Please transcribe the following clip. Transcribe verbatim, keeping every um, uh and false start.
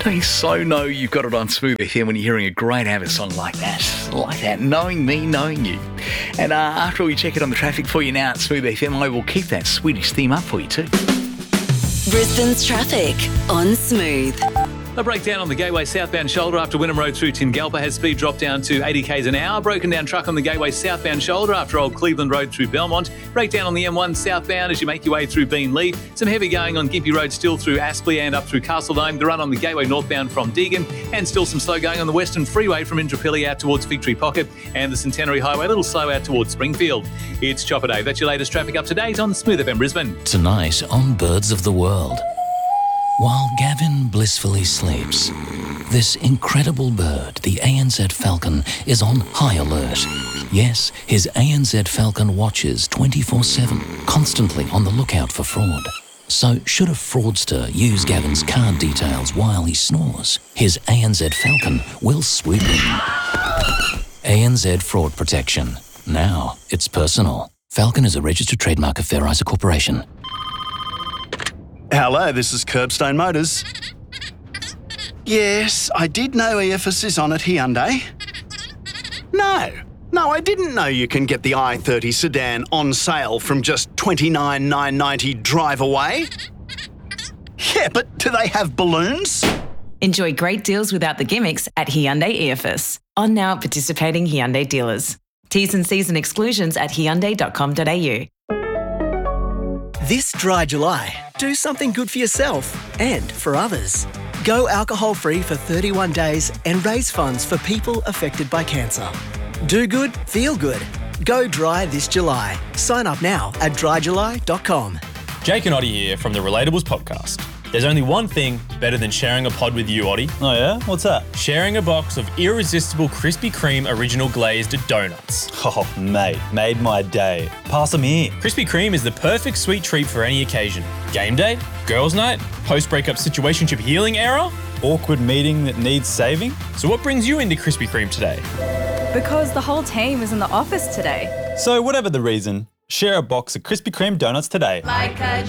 Don't you so know you've got it on Smooth F M when you're hearing a great Ava song like that? Like that, knowing me, knowing you. And uh, after we check it on the traffic for you now at Smooth F M, I will keep that Swedish theme up for you too. Brisbane's traffic on Smooth. A breakdown on the Gateway southbound shoulder after Wynnum Road through Tingalpa has speed dropped down to eighty k's an hour. Broken down truck on the Gateway southbound shoulder after Old Cleveland Road through Belmont. Breakdown on the M one southbound as you make your way through Beanlee. Some heavy going on Gympie Road still through Aspley and up through Castletown. The run on the Gateway northbound from Deagon. And still some slow going on the Western Freeway from Indooroopilly out towards Fig Tree Pocket. And the Centenary Highway a little slow out towards Springfield. It's Chopper Dave. That's your latest traffic up to date on Smooth F M Brisbane. Tonight on Birds of the World. While Gavin blissfully sleeps, this incredible bird, the A N Z Falcon, is on high alert. Yes, his A N Z Falcon watches twenty-four seven, constantly on the lookout for fraud. So should a fraudster use Gavin's card details while he snores, his A N Z Falcon will swoop in. A N Z Fraud Protection. Now it's personal. Falcon is a registered trademark of Fair Isa Corporation. Hello, this is Curbstone Motors. Yes, I did know E F S is on at Hyundai. No, no, I didn't know you can get the i thirty sedan on sale from just twenty-nine thousand nine hundred ninety dollars drive away. Yeah, but do they have balloons? Enjoy great deals without the gimmicks at Hyundai E F S. On now at participating Hyundai dealers. T's and C's and exclusions at hyundai dot com dot a u. This dry July, do something good for yourself and for others. Go alcohol-free for thirty-one days and raise funds for people affected by cancer. Do good, feel good. Go dry this July. Sign up now at dry july dot com. Jake and Oddie here from the Relatables podcast. There's only one thing better than sharing a pod with you, Oddie. Oh yeah? What's that? Sharing a box of irresistible Krispy Kreme original glazed donuts. Oh, mate, made my day. Pass them here. Krispy Kreme is the perfect sweet treat for any occasion. Game day, girls' night, post-breakup situationship healing era. Awkward meeting that needs saving. So what brings you into Krispy Kreme today? Because the whole team is in the office today. So whatever the reason, share a box of Krispy Kreme donuts today. Like a